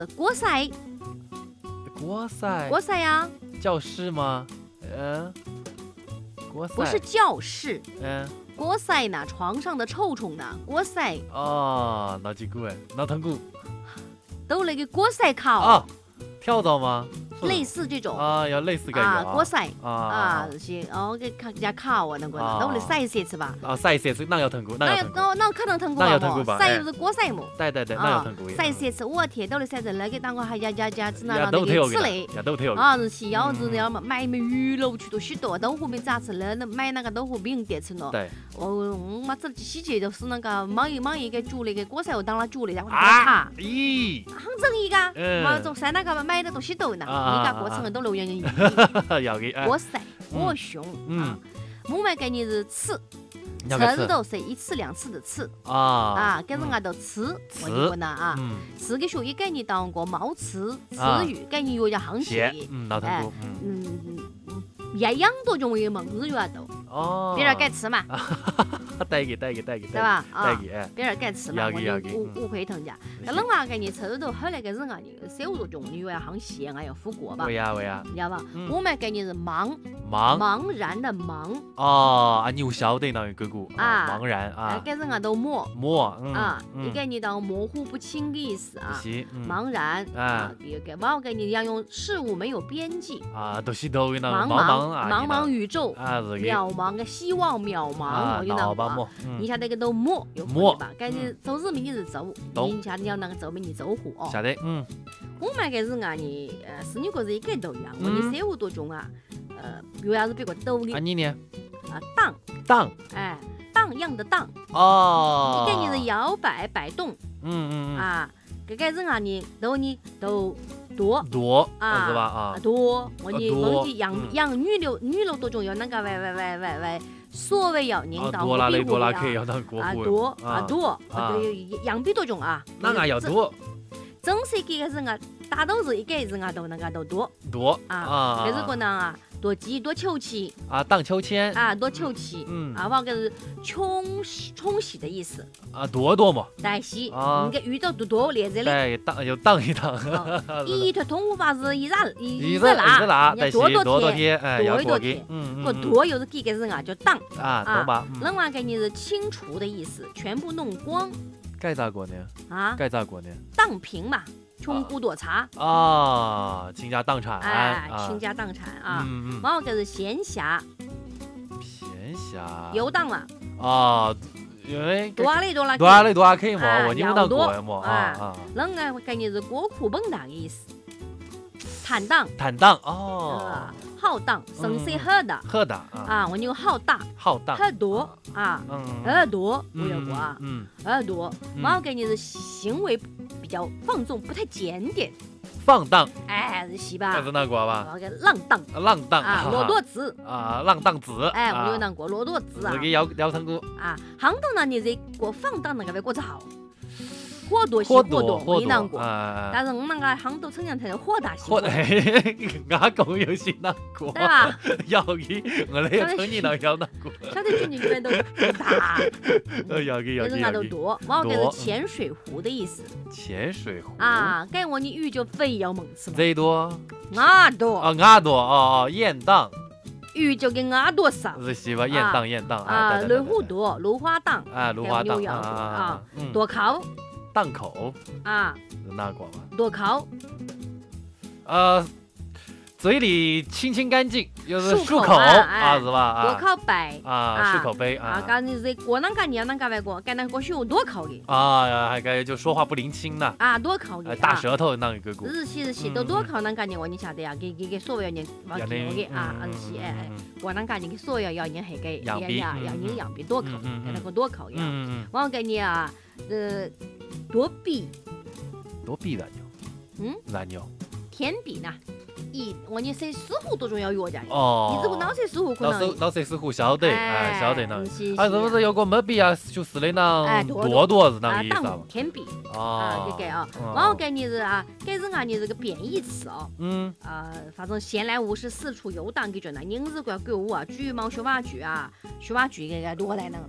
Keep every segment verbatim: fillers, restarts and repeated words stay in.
锅塞， 锅塞， 锅塞呀， 教室吗？嗯，锅塞不是教室， 嗯， 锅塞呢，床上的臭虫呢，锅塞哦，脑筋骨哎，脑疼骨都那个锅塞烤， 啊，跳蚤吗？ 类似这种啊，要类似感啊， 觉锅塞啊啊，这些哦，给看人家烤啊，那个啊那我来晒一晒吃吧。 啊，晒一晒是哪要疼骨？哪那要疼骨？ 那那可能疼过那要疼过吧哎晒不是锅塞么？ 对对对，哪要疼骨？ 晒一晒吃，我天，都来晒着那个当我还呀呀呀，只拿呀那都腿我个吃嘞。 呀都腿我啊，是去要是要买么鱼肉去都许多，豆腐没咋吃了，那买那个豆腐饼得吃喏。 对哦，我妈这细节就是那个忙一忙一个煮那个锅塞，我当了煮的，然后啊卡，， 咦， 杭州一个， 嗯嘛从山那个买的东西都呢， 啊一个过程都留洋洋溢。 要给哎锅塞、锅胸嗯啊，我们给你是吃， 要个吃吃都是一次两次的吃啊啊，跟人家都吃，我吃就问了啊， 嗯， 吃个学一给你当个毛吃啊吃鱼，给你药要行血血， 嗯，脑疼骨嗯嗯嗯嗯，一样多种的梦日药都， 哦， 别人该吃嘛， 带给带给带给对吧？啊。 带给哎别人该吃嘛，我就要给要给误嗯误会人家。那另外给你吃都后来个人啊，你手多种，你又要行血啊，要复过吧， 喂呀喂呀， 你知道吧嗯？ 我们给你是茫茫茫然的茫。 哦，啊，你又晓得那个哥哥啊茫然哎， 啊， 给人家都模模嗯啊， 嗯一个你当模糊不清的意思啊， 是嗯茫然啊啊，一个我给你要用事物没有边际， 啊，都是都有那茫茫茫啊， 茫茫宇宙， 啊是个渺茫的希望渺茫， 啊我就那个。 脑巴模你晓得个都模有可以模吧？该是周日明你是周， 懂你晓得要那个周明你周户哦。 晓得嗯我们个人啊，你呃是你个人一个都一样，我嗯的生活当中啊，呃，有要是别个抖的啊你呢啊荡， 荡哎荡漾的荡， 哦， 一个你是摇摆摆动。 嗯嗯嗯啊，搿个人啊，你都你都多多啊是吧啊多，我你多问题养嗯养女流女流多种有那个喂喂喂喂喂，所谓要人啊当多拉嘞多拉可克要当国啊货多啊啊多啊啊对养比多种啊， 那个要多真是几个人啊，大都是一个人啊都那个都多多啊， 啊搿是个呢啊多鸡多秋气啊荡秋千啊多秋气。 嗯啊，往搿是冲洗冲洗的意思， 啊多多嘛但是啊你个宇宙多多连着嘞， 对荡又荡一荡哦一条通无法是一热一一热一热辣， 辣， 人但是家多多多多天， 天哎要多一多天多给嗯个嗯多又是几个人啊叫荡嗯啊懂吧嗯另外给你是清除的意思，全部弄光该咋过呢啊， 该咋过呢荡平嘛，穷苦多茶， 啊倾家荡产哎， 啊倾家荡产啊。 嗯嗯然后搿是闲暇闲暇游荡了， 啊因为多来多了多少嘞多少可以嘛啊我你们当要多过嘛啊啊啊另外给你是过苦蹦荡的意思，坦荡坦荡哦啊，浩荡，声色赫的赫的啊啊，我有浩大浩荡很多啊。 嗯耳朵我嗯有过啊， 嗯耳朵， 嗯然后给你是行为比较放纵，不太检点， 放荡哎，是是吧那？是那过吧然后个浪荡浪荡啊，骆驼子， 啊浪荡子哎，我有啊当过骆驼子啊这个摇摇藤菇啊，杭州呢，你这过放荡那个别过得好，火多些火火多， 多火多我当过， 啊但是我们那个杭州城阳台火大些火火， 阿公有些难过对吧？ 要给我来要从你那要难过晓得群里面都大， 呃要给要人给要给家都多，然后这多是浅水湖的意思潜水湖啊，该我你鱼就非要猛吃嘛， 贼多鸭多， 啊鸭多哦哦雁荡鱼就跟鸭多少。 是是吧雁荡雁荡啊， 对对对芦花多，芦花荡， 啊芦花荡牛羊啊啊， 嗯多口档口啊， 是哪个嘛多口， 呃嘴里清清干净就是漱口漱口啊哎啊是吧多啊口白啊啊漱口杯啊， 啊刚你是过啷个你要啷个外国，该那个学多口的啊呀还该就说话不灵清呐啊，多口的呃，大舌头那个股日系日系嗯都多口啷个人，我你晓得呀？给给给所有人往要听我给啊， 嗯日系哎哎， 嗯过啷个人给所有要人系给羊逼呀要嗯人羊逼多口， 嗯嗯嗯给那个多口呀。 嗯嗯我给你啊，呃，多比多逼咱牛嗯咱牛天比呢，一我你谁师傅多重要药家。 哦你这个脑髓师傅可能老师老师师傅晓得哎晓得呢是啊是不是有个没必要就是那哎种多多多是那啊个意思啊当天比啊， 啊给给啊， 嗯然后给你是啊，给人啊你这个贬义词哦。 嗯啊，反正闲来无事四处游荡，给觉得人日怪狗啊，举毛学话剧啊，学话剧这个多来呢。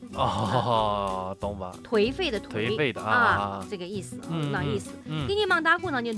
哦，懂吧？ 颓废的颓， 颓废的啊啊啊， 这个意思， 嗯那意思。 嗯给你忙大活让你